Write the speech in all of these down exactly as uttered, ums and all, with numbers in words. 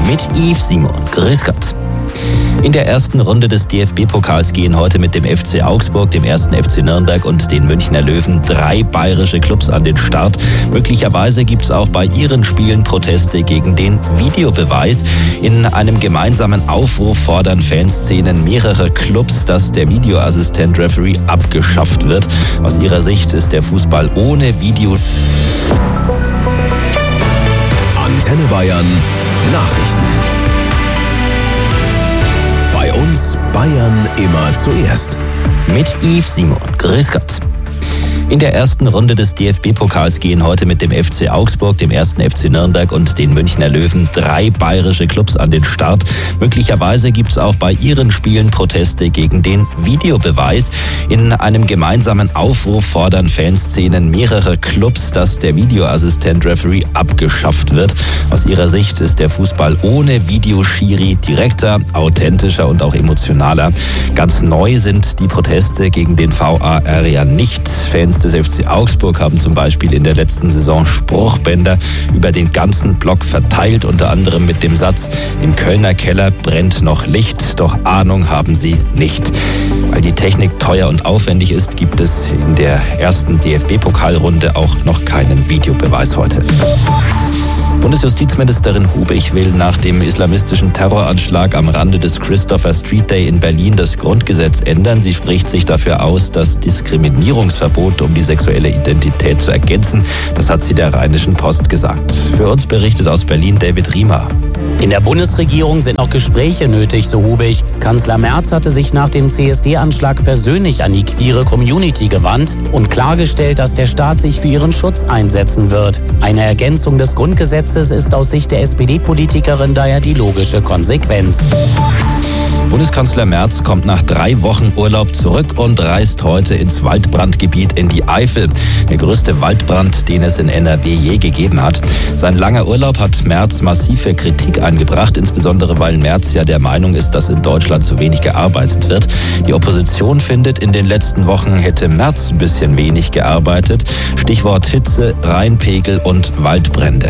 mit Yves Simon. Grüß Gott. In der ersten Runde des D F B-Pokals gehen heute mit dem F C Augsburg, dem ersten F C Nürnberg und den Münchner Löwen drei bayerische Clubs an den Start. Möglicherweise gibt es auch bei ihren Spielen Proteste gegen den Videobeweis. In einem gemeinsamen Aufruf fordern Fanszenen mehrerer Clubs, dass der Videoassistent-Referee abgeschafft wird. Aus ihrer Sicht ist der Fußball ohne Video. Antenne Bayern Nachrichten. Bei uns Bayern immer zuerst. Mit Yves Simon. Grüß Gott. In der ersten Runde des D F B-Pokals gehen heute mit dem F C Augsburg, dem ersten F C Nürnberg und den Münchner Löwen drei bayerische Clubs an den Start. Möglicherweise gibt es auch bei ihren Spielen Proteste gegen den Videobeweis. In einem gemeinsamen Aufruf fordern Fanszenen mehrerer Clubs, dass der Videoassistent-Referee abgeschafft wird. Aus ihrer Sicht ist der Fußball ohne Videoschiri direkter, authentischer und auch emotionaler. Ganz neu sind die Proteste gegen den V A R ja nicht. Fans des F C Augsburg haben zum Beispiel in der letzten Saison Spruchbänder über den ganzen Block verteilt, unter anderem mit dem Satz: Im Kölner Keller brennt noch Licht, doch Ahnung haben sie nicht. Weil die Technik teuer und aufwendig ist, gibt es in der ersten D F B-Pokalrunde auch noch keinen Videobeweis heute. Bundesjustizministerin Hubich will nach dem islamistischen Terroranschlag am Rande des Christopher Street Day in Berlin das Grundgesetz ändern. Sie spricht sich dafür aus, das Diskriminierungsverbot um die sexuelle Identität zu ergänzen. Das hat sie der Rheinischen Post gesagt. Für uns berichtet aus Berlin David Riemer. In der Bundesregierung sind noch Gespräche nötig, so Hubich. Kanzler Merz hatte sich nach dem C S D-Anschlag persönlich an die queere Community gewandt und klargestellt, dass der Staat sich für ihren Schutz einsetzen wird. Eine Ergänzung des Grundgesetzes ist aus Sicht der S P D-Politikerin daher die logische Konsequenz. Bundeskanzler Merz kommt nach drei Wochen Urlaub zurück und reist heute ins Waldbrandgebiet in die Eifel. Der größte Waldbrand, den es in N R W je gegeben hat. Sein langer Urlaub hat Merz massive Kritik eingebracht, insbesondere weil Merz ja der Meinung ist, dass in Deutschland zu wenig gearbeitet wird. Die Opposition findet, in den letzten Wochen hätte Merz ein bisschen wenig gearbeitet. Stichwort Hitze, Rheinpegel und Waldbrände.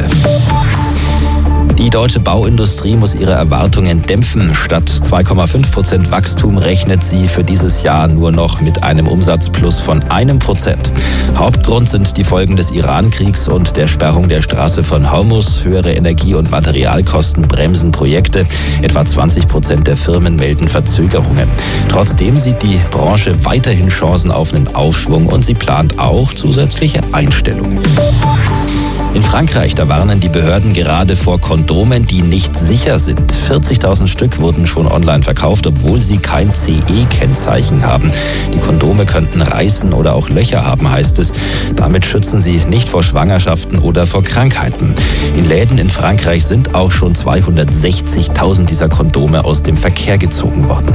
Die deutsche Bauindustrie muss ihre Erwartungen dämpfen. Statt zwei Komma fünf Prozent Wachstum rechnet sie für dieses Jahr nur noch mit einem Umsatzplus von einem Prozent. Hauptgrund sind die Folgen des Iran-Kriegs und der Sperrung der Straße von Hormuz. Höhere Energie- und Materialkosten bremsen Projekte. Etwa zwanzig Prozent der Firmen melden Verzögerungen. Trotzdem sieht die Branche weiterhin Chancen auf einen Aufschwung und sie plant auch zusätzliche Einstellungen. In Frankreich, da warnen die Behörden gerade vor Kondomen, die nicht sicher sind. vierzigtausend Stück wurden schon online verkauft, obwohl sie kein C E-Kennzeichen haben. Die Kondome könnten reißen oder auch Löcher haben, heißt es. Damit schützen sie nicht vor Schwangerschaften oder vor Krankheiten. In Läden in Frankreich sind auch schon zweihundertsechzigtausend dieser Kondome aus dem Verkehr gezogen worden.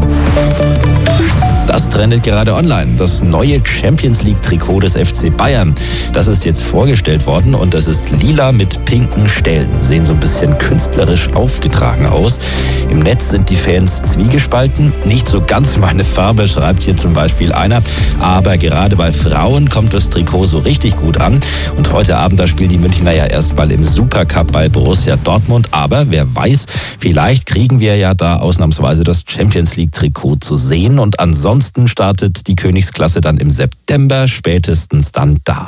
Das trendet gerade online. Das neue Champions-League-Trikot des F C Bayern. Das ist jetzt vorgestellt worden und das ist lila mit pinken Stellen. Sehen so ein bisschen künstlerisch aufgetragen aus. Im Netz sind die Fans zwiegespalten. Nicht so ganz meine Farbe, schreibt hier zum Beispiel einer. Aber gerade bei Frauen kommt das Trikot so richtig gut an. Und heute Abend, da spielen die Münchner ja erstmal im Supercup bei Borussia Dortmund. Aber wer weiß, vielleicht kriegen wir ja da ausnahmsweise das Champions-League-Trikot zu sehen. Und ansonsten Ansonsten startet die Königsklasse dann im September, spätestens dann da.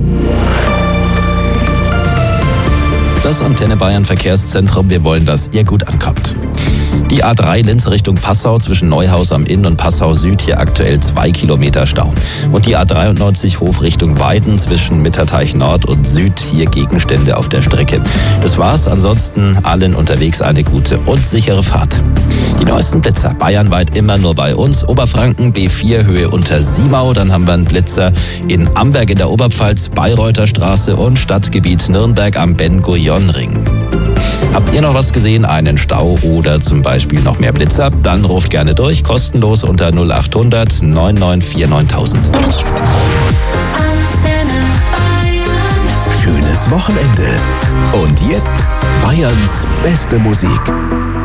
Das Antenne Bayern Verkehrszentrum, wir wollen, dass ihr gut ankommt. Die A drei Linz Richtung Passau zwischen Neuhaus am Inn und Passau Süd, hier aktuell zwei Kilometer Stau. Und die A dreiundneunzig Hof Richtung Weiden zwischen Mitterteich Nord und Süd, hier Gegenstände auf der Strecke. Das war's, ansonsten allen unterwegs eine gute und sichere Fahrt. Die neuesten Blitzer, bayernweit immer nur bei uns. Oberfranken B vier Höhe unter Siemau, dann haben wir einen Blitzer in Amberg in der Oberpfalz, Bayreuther Straße und Stadtgebiet Nürnberg am Ben-Gurion-Ring. Habt ihr noch was gesehen, einen Stau oder zum Beispiel noch mehr Blitzer? Dann ruft gerne durch, kostenlos unter null acht hundert neun neun vier neuntausend. Schönes Wochenende. Und jetzt Bayerns beste Musik.